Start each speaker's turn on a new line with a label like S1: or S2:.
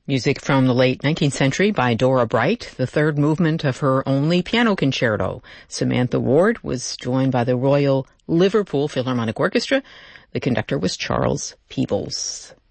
S1: Music from the late 19th century by Dora Bright, the third movement of her only piano concerto. Samantha Ward was joined by the Royal Liverpool Philharmonic Orchestra. The conductor was Charles Peebles.